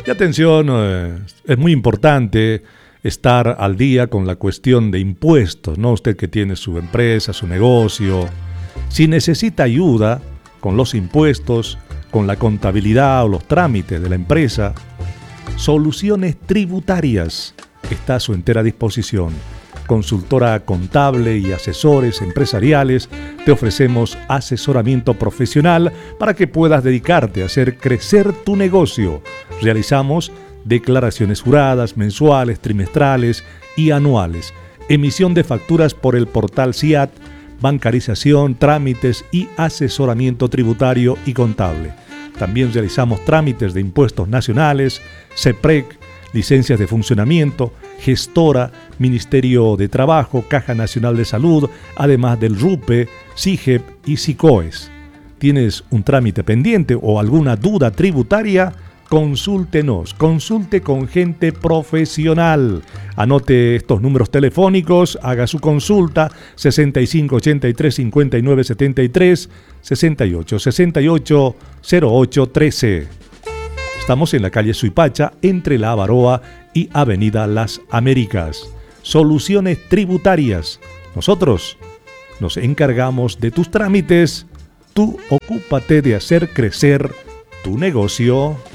Y atención, es muy importante estar al día con la cuestión de impuestos, ¿no? Usted que tiene su empresa, su negocio, si necesita ayuda con los impuestos, con la contabilidad o los trámites de la empresa, Soluciones Tributarias está a su entera disposición. Consultora contable y asesores empresariales, te ofrecemos asesoramiento profesional para que puedas dedicarte a hacer crecer tu negocio. Realizamos declaraciones juradas, mensuales, trimestrales y anuales, emisión de facturas por el portal SIAT, bancarización, trámites y asesoramiento tributario y contable. También realizamos trámites de impuestos nacionales, CEPREC, licencias de funcionamiento, gestora, Ministerio de Trabajo, Caja Nacional de Salud, además del RUPE, SIGEP y SICOES. ¿Tienes un trámite pendiente o alguna duda tributaria? Consúltenos, consulte con gente profesional. Anote estos números telefónicos, haga su consulta: 65 83 59 73, 68 68 08 13. Estamos en la calle Suipacha, entre la Avaroa y Avenida Las Américas. Soluciones Tributarias. Nosotros nos encargamos de tus trámites. Tú ocúpate de hacer crecer tu negocio.